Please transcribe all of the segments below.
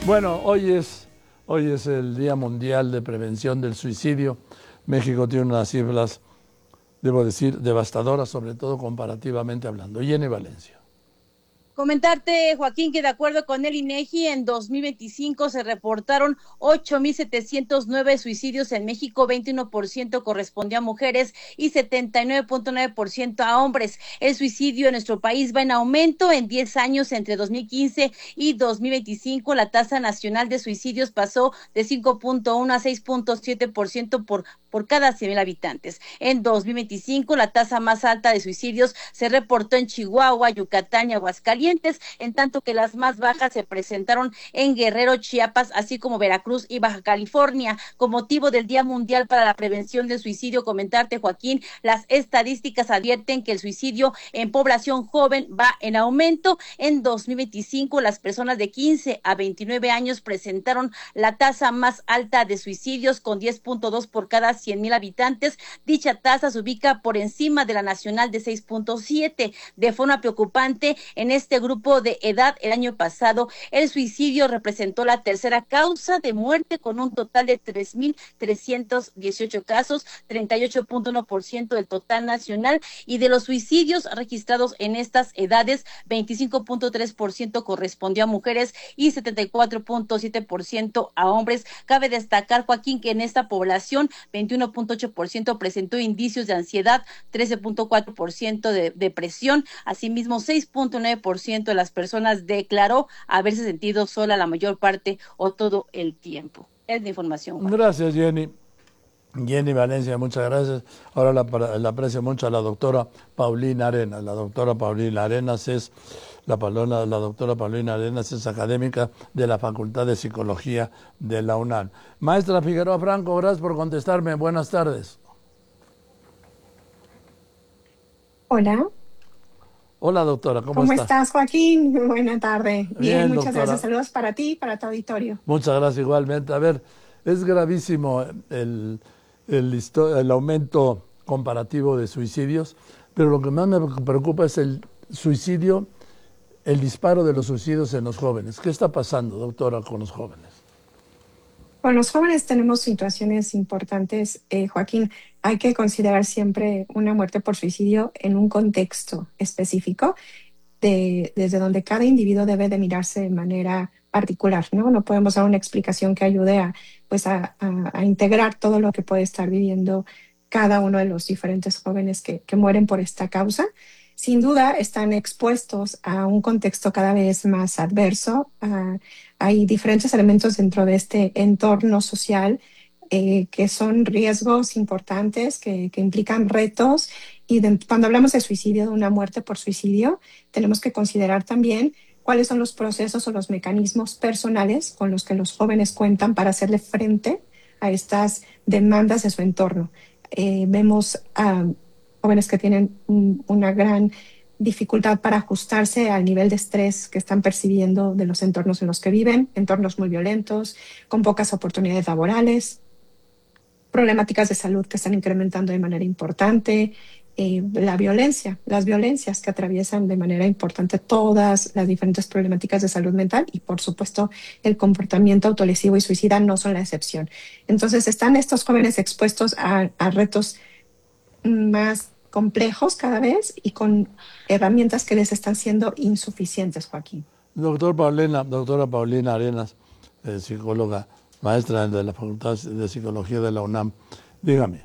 Bueno, hoy es el Día Mundial de Prevención del Suicidio. México tiene unas cifras, debo decir, devastadoras, sobre todo comparativamente hablando. Jenny Valencia. Comentarte, Joaquín, que de acuerdo con el INEGI, en 2025 se reportaron 8,709 suicidios en México, 21% correspondió a mujeres y 79,9% a hombres. El suicidio en nuestro país va en aumento. En 10 años, entre 2015 y 2025, la tasa nacional de suicidios pasó de 5,1 a 6,7% por cada 100,000 habitantes. En 2025, la tasa más alta de suicidios se reportó en Chihuahua, Yucatán y Aguascalientes, en tanto que las más bajas se presentaron en Guerrero, Chiapas, así como Veracruz y Baja California. Con motivo del Día Mundial para la Prevención del Suicidio, comentarte, Joaquín, las estadísticas advierten que el suicidio en población joven va en aumento. En 2025, las personas de 15 a 29 años presentaron la tasa más alta de suicidios, con 10,2 por cada 100,000 habitantes. Dicha tasa se ubica por encima de la nacional de 6,7. De forma preocupante, en este grupo de edad, el año pasado, el suicidio representó la tercera causa de muerte, con un total de 3,318 casos, 38,1% del total nacional, y de los suicidios registrados en estas edades, 25,3% correspondió a mujeres y 74,7% a hombres. Cabe destacar, Joaquín, que en esta población 21,8% presentó indicios de ansiedad, 13,4% de depresión. Asimismo, 6,9% de las personas declaró haberse sentido sola la mayor parte o todo el tiempo. Es la información, Joaquín. Gracias, Jenny. Jenny Valencia, muchas gracias. Ahora la aprecio mucho a la doctora Paulina Arenas. La doctora Paulina Arenas es académica de la Facultad de Psicología de la UNAM. Maestra Figueroa Franco, gracias por contestarme. Buenas tardes. Hola. Hola, doctora, ¿cómo ¿Cómo está? estás, Joaquín? Buena tarde. Bien, Bien, muchas gracias. doctora. Saludos para ti y para tu auditorio. Muchas gracias igualmente. A ver, es gravísimo el aumento comparativo de suicidios, pero lo que más me preocupa es el suicidio, el disparo de los suicidios en los jóvenes. ¿Qué está pasando, doctora, con los jóvenes? Con los jóvenes tenemos situaciones importantes, Joaquín. Hay que considerar siempre una muerte por suicidio en un contexto específico, desde donde cada individuo debe de mirarse de manera particular, ¿no? No podemos dar una explicación que ayude a integrar todo lo que puede estar viviendo cada uno de los diferentes jóvenes que mueren por esta causa. Sin duda están expuestos a un contexto cada vez más adverso. Hay diferentes elementos dentro de este entorno social que son riesgos importantes, que implican retos. Y cuando hablamos de suicidio, de una muerte por suicidio, tenemos que considerar también cuáles son los procesos o los mecanismos personales con los que los jóvenes cuentan para hacerle frente a estas demandas de su entorno. Vemos a jóvenes que tienen una gran dificultad para ajustarse al nivel de estrés que están percibiendo de los entornos en los que viven, entornos muy violentos, con pocas oportunidades laborales, problemáticas de salud que están incrementando de manera importante, las violencias que atraviesan de manera importante todas las diferentes problemáticas de salud mental, y por supuesto el comportamiento autolesivo y suicida no son la excepción. Entonces están estos jóvenes expuestos a retos más complejos cada vez y con herramientas que les están siendo insuficientes, Joaquín. Doctora Paulina Arenas, psicóloga, maestra de la Facultad de Psicología de la UNAM, dígame,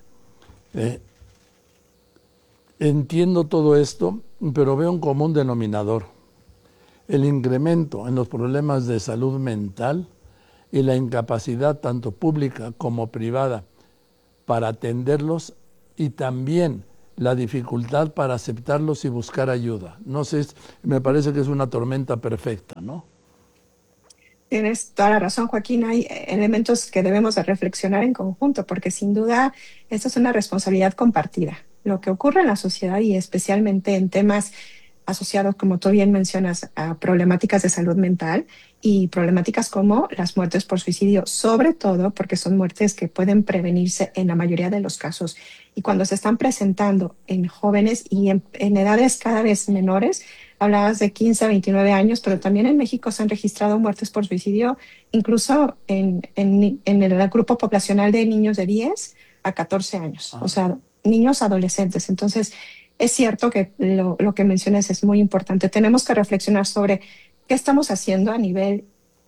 entiendo todo esto, pero veo un común denominador: el incremento en los problemas de salud mental y la incapacidad tanto pública como privada para atenderlos, y también la dificultad para aceptarlos y buscar ayuda. No sé, me parece que es una tormenta perfecta, ¿no? Tienes toda la razón, Joaquín. Hay elementos que debemos de reflexionar en conjunto, porque sin duda esta es una responsabilidad compartida. Lo que ocurre en la sociedad, y especialmente en temas asociados, como tú bien mencionas, a problemáticas de salud mental y problemáticas como las muertes por suicidio, sobre todo porque son muertes que pueden prevenirse en la mayoría de los casos. Y cuando se están presentando en jóvenes y en edades cada vez menores, Hablabas de 15 a 29 años, pero también en México se han registrado muertes por suicidio, incluso en el grupo poblacional de niños de 10 a 14 años, o sea, niños adolescentes. Entonces, es cierto que lo que mencionas es muy importante. Tenemos que reflexionar sobre qué estamos haciendo a nivel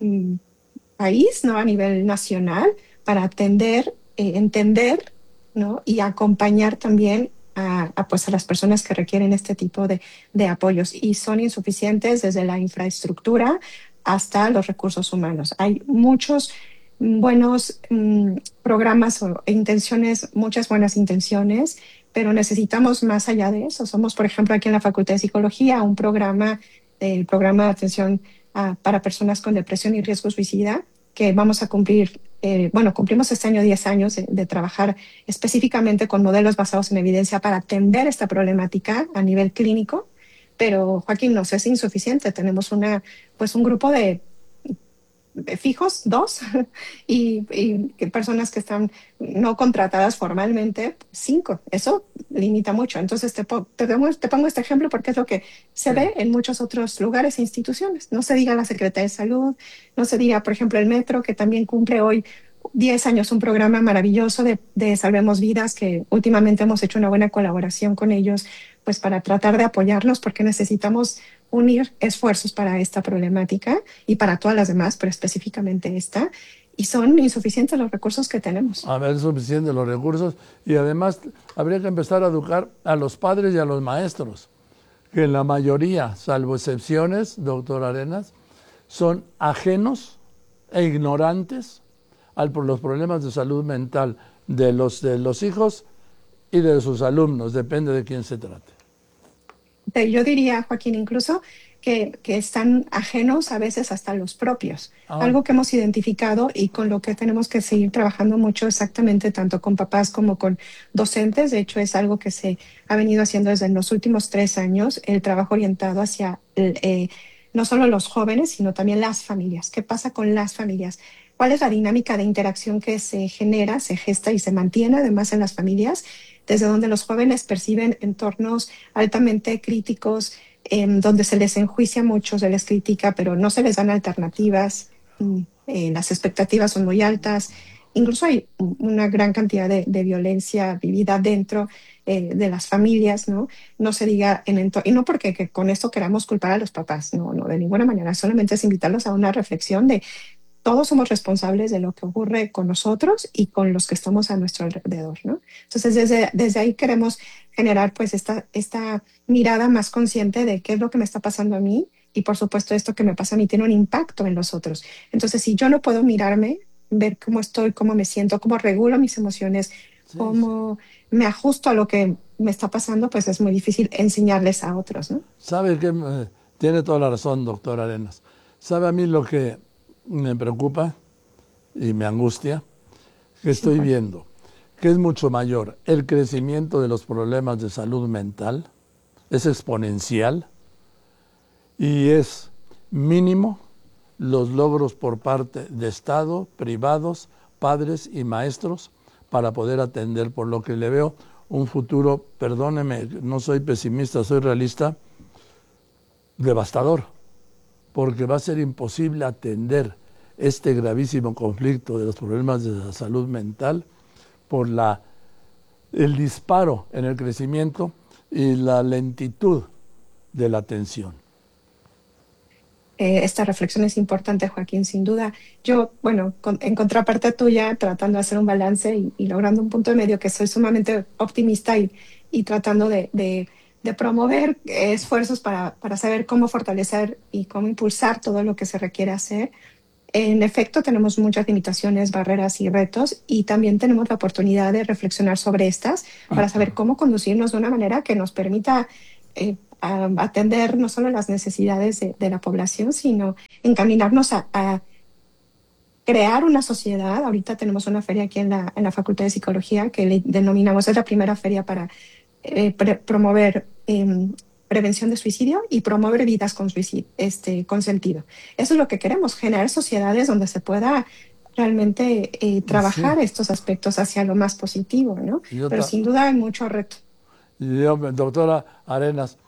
país, ¿no? A nivel nacional, para atender, entender, ¿no? Y acompañar también pues a las personas que requieren este tipo de apoyos. Y son insuficientes desde la infraestructura hasta los recursos humanos. Hay muchos buenos programas o intenciones, muchas buenas intenciones, pero necesitamos más allá de eso. Somos, por ejemplo, aquí en la Facultad de Psicología, un programa, el programa de atención para personas con depresión y riesgo suicida, que vamos a cumplir, bueno, cumplimos este año 10 años de trabajar específicamente con modelos basados en evidencia para atender esta problemática a nivel clínico, pero Joaquín, nos es insuficiente. Tenemos pues un grupo de fijos, dos, y personas que están no contratadas formalmente, cinco. Eso limita mucho. Entonces te pongo este ejemplo porque es lo que se ve en muchos otros lugares e instituciones. No se diga la Secretaría de Salud, no se diga, por ejemplo, el Metro, que también cumple hoy 10 años un programa maravilloso de Salvemos Vidas, que últimamente hemos hecho una buena colaboración con ellos, pues para tratar de apoyarnos, porque necesitamos unir esfuerzos para esta problemática y para todas las demás, pero específicamente esta, y son insuficientes los recursos que tenemos. A ver, suficientes los recursos, y además habría que empezar a educar a los padres y a los maestros, que en la mayoría, salvo excepciones, doctor Arenas, son ajenos e ignorantes por los problemas de salud mental de los hijos y de sus alumnos, depende de quién se trate. Yo diría, Joaquín, incluso que están ajenos a veces hasta los propios. Algo que hemos identificado y con lo que tenemos que seguir trabajando mucho exactamente, tanto con papás como con docentes. De hecho, es algo que se ha venido haciendo desde los últimos 3 años, el trabajo orientado hacia no solo los jóvenes, sino también las familias. ¿Qué pasa con las familias? ¿Cuál es la dinámica de interacción que se genera, se gesta y se mantiene además en las familias, desde donde los jóvenes perciben entornos altamente críticos, donde se les enjuicia mucho, se les critica, pero no se les dan alternativas, las expectativas son muy altas, incluso hay una gran cantidad de violencia vivida dentro de las familias, ¿no? No se diga y no porque con esto queramos culpar a los papás, no, de ninguna manera, solamente es invitarlos a una reflexión de todos somos responsables de lo que ocurre con nosotros y con los que estamos a nuestro alrededor, ¿no? Entonces, desde ahí queremos generar pues esta mirada más consciente de qué es lo que me está pasando a mí y por supuesto esto que me pasa a mí tiene un impacto en los otros. Entonces, si yo no puedo mirarme, ver cómo estoy, cómo me siento, cómo regulo mis emociones, cómo me ajusto a lo que me está pasando, pues es muy difícil enseñarles a otros, ¿no? ¿Sabe qué? Tiene toda la razón, doctor Arenas. ¿Sabe a mí lo que me preocupa y me angustia? Que estoy viendo que es mucho mayor el crecimiento de los problemas de salud mental, es exponencial, y es mínimo los logros por parte de Estado, privados, padres y maestros para poder atender, por lo que le veo un futuro, perdóneme, no soy pesimista, soy realista, devastador, porque va a ser imposible atender este gravísimo conflicto de los problemas de la salud mental por el disparo en el crecimiento y la lentitud de la atención. Esta reflexión es importante, Joaquín, sin duda. Yo, bueno, en contraparte tuya, tratando de hacer un balance y logrando un punto de medio, que soy sumamente optimista y tratando de promover esfuerzos para saber cómo fortalecer y cómo impulsar todo lo que se requiere hacer. En efecto, tenemos muchas limitaciones, barreras y retos, y también tenemos la oportunidad de reflexionar sobre estas para saber cómo conducirnos de una manera que nos permita a atender no solo las necesidades de la población, sino encaminarnos a crear una sociedad. Ahorita tenemos una feria aquí en la Facultad de Psicología que le denominamos, es la primera feria para promover prevención de suicidio y promover vidas con sentido. Eso es lo que queremos, generar sociedades donde se pueda realmente trabajar estos aspectos hacia lo más positivo, ¿no? Pero sin duda hay mucho reto. Yo, doctora Arenas,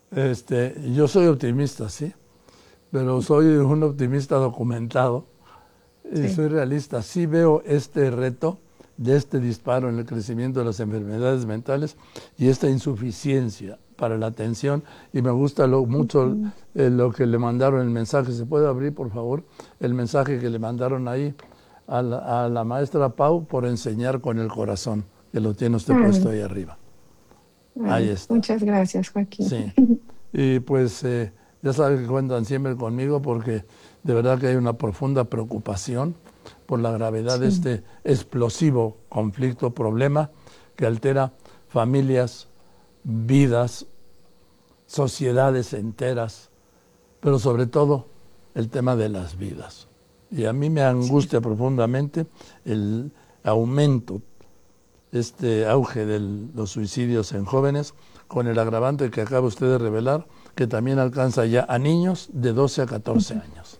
Yo soy optimista, sí, pero soy un optimista documentado y soy realista. Sí veo este reto de este disparo en el crecimiento de las enfermedades mentales y esta insuficiencia para la atención, y me gusta mucho lo que le mandaron, el mensaje. ¿Se puede abrir, por favor, el mensaje que le mandaron ahí a la maestra Pau por enseñar con el corazón, que lo tiene usted puesto ahí arriba? Ahí está. Muchas gracias, Joaquín. Sí. Y pues ya saben que cuentan siempre conmigo, porque de verdad que hay una profunda preocupación por la gravedad de este explosivo conflicto, problema que altera familias, vidas, sociedades enteras, pero sobre todo el tema de las vidas. Y a mí me angustia profundamente el aumento, este auge de los suicidios en jóvenes, con el agravante que acaba usted de revelar, que también alcanza ya a niños de 12 a 14 años.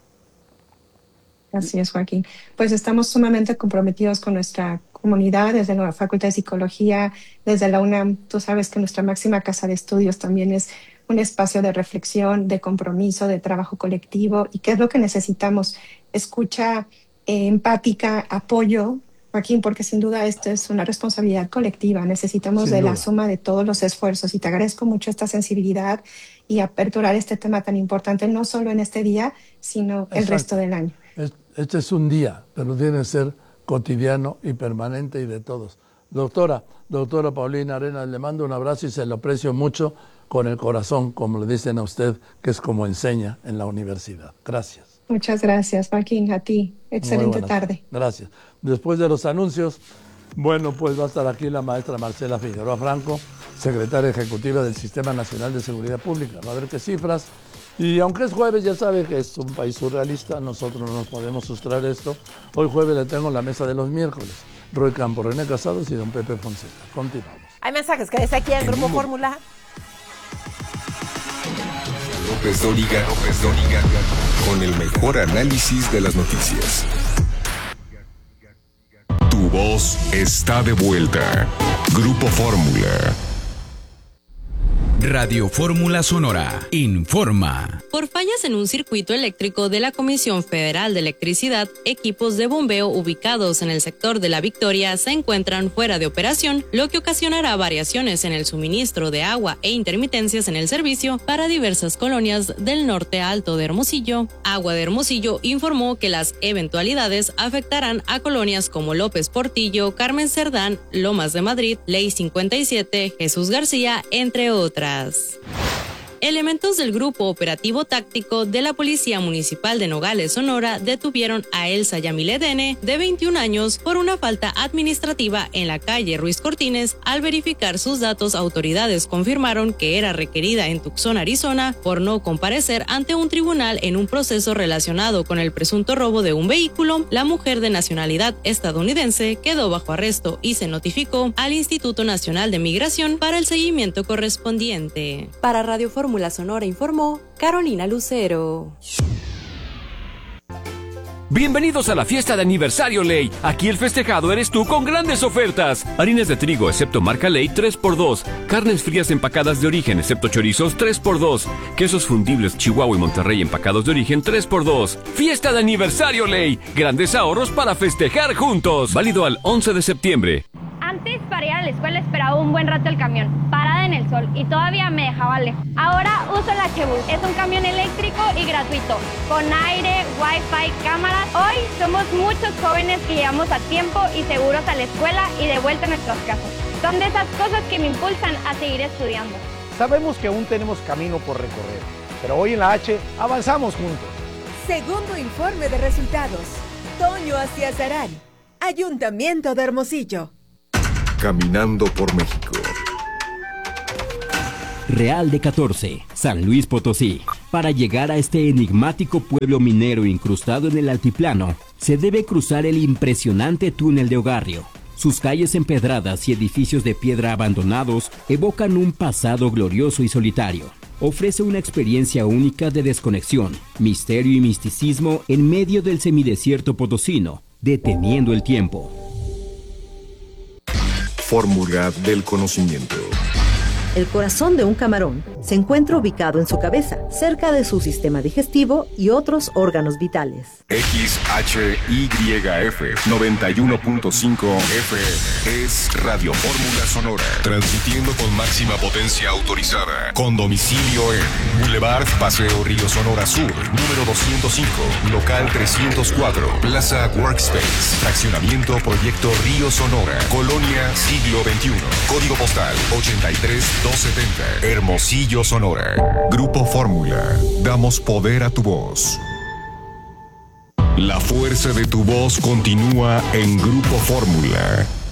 Así es, Joaquín. Pues estamos sumamente comprometidos con nuestra comunidad, desde la Facultad de Psicología, desde la UNAM. Tú sabes que nuestra máxima casa de estudios también es un espacio de reflexión, de compromiso, de trabajo colectivo. ¿Y qué es lo que necesitamos? Escucha empática, apoyo, Joaquín, porque sin duda esto es una responsabilidad colectiva. Necesitamos de la suma de todos los esfuerzos, y te agradezco mucho esta sensibilidad y aperturar este tema tan importante, no solo en este día, sino el resto del año. Este es un día, pero tiene que ser cotidiano y permanente y de todos. Doctora Paulina Arenas, le mando un abrazo y se lo aprecio mucho con el corazón, como le dicen a usted, que es como enseña en la universidad. Gracias. Muchas gracias, Joaquín, a ti. Excelente tarde. Gracias. Después de los anuncios, bueno, pues va a estar aquí la maestra Marcela Figueroa Franco, secretaria ejecutiva del Sistema Nacional de Seguridad Pública. Va a ver qué cifras. Y aunque es jueves, ya sabe que es un país surrealista, nosotros no nos podemos sustraer esto. Hoy jueves le tengo la mesa de los miércoles. Roy Campos, René Casados y don Pepe Fonseca. Continuamos. Hay mensajes, quédese aquí en Grupo Fórmula. López Dóriga, con el mejor análisis de las noticias. Tu voz está de vuelta. Grupo Fórmula. Radio Fórmula Sonora informa. Por fallas en un circuito eléctrico de la Comisión Federal de Electricidad, equipos de bombeo ubicados en el sector de La Victoria se encuentran fuera de operación, lo que ocasionará variaciones en el suministro de agua e intermitencias en el servicio para diversas colonias del norte alto de Hermosillo. Agua de Hermosillo informó que las eventualidades afectarán a colonias como López Portillo, Carmen Cerdán, Lomas de Madrid, Ley 57, Jesús García, entre otras. Elementos del Grupo Operativo Táctico de la Policía Municipal de Nogales, Sonora, detuvieron a Elsa Yamile Dene, de 21 años, por una falta administrativa en la calle Ruiz Cortines. Al verificar sus datos, autoridades confirmaron que era requerida en Tucson, Arizona, por no comparecer ante un tribunal en un proceso relacionado con el presunto robo de un vehículo. La mujer, de nacionalidad estadounidense, quedó bajo arresto y se notificó al Instituto Nacional de Migración para el seguimiento correspondiente. Para Radio Fórmula Sonora informó Carolina Lucero. Bienvenidos a la fiesta de aniversario Ley. Aquí el festejado eres tú con grandes ofertas. Harinas de trigo excepto marca Ley 3x2. Carnes frías empacadas de origen excepto chorizos 3x2. Quesos fundibles Chihuahua y Monterrey empacados de origen 3x2. Fiesta de aniversario Ley. Grandes ahorros para festejar juntos. Válido al 11 de septiembre. Antes, para ir a la escuela esperaba un buen rato el camión, parada en el sol, y todavía me dejaba lejos. Ahora uso el H-Bus. Es un camión eléctrico y gratuito, con aire, wifi, cámaras. Hoy somos muchos jóvenes que llegamos a tiempo y seguros a la escuela y de vuelta a nuestras casas. Son de esas cosas que me impulsan a seguir estudiando. Sabemos que aún tenemos camino por recorrer, pero hoy en la H avanzamos juntos. Segundo informe de resultados. Toño Aciazarán, Ayuntamiento de Hermosillo. Caminando por México. Real de 14, San Luis Potosí. Para llegar a este enigmático pueblo minero incrustado en el altiplano, se debe cruzar el impresionante túnel de Ogarrio. Sus calles empedradas y edificios de piedra abandonados evocan un pasado glorioso y solitario. Ofrece una experiencia única de desconexión, misterio y misticismo en medio del semidesierto potosino, deteniendo el tiempo. Fórmula del conocimiento. El corazón de un camarón se encuentra ubicado en su cabeza, cerca de su sistema digestivo y otros órganos vitales. XHYF 91.5 FM es Radio Fórmula Sonora, transmitiendo con máxima potencia autorizada, con domicilio en Boulevard Paseo Río Sonora Sur, número 205, local 304, Plaza Workspace, fraccionamiento Proyecto Río Sonora, Colonia Siglo XXI, código postal 83270, Hermosillo, Sonora. Grupo Fórmula, damos poder a tu voz. La fuerza de tu voz continúa en Grupo Fórmula.